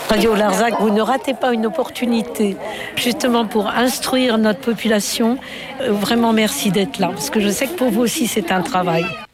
Radio Larzac, vous ne ratez pas une opportunité justement pour instruire notre population. Vraiment merci d'être là, parce que je sais que pour vous aussi c'est un travail.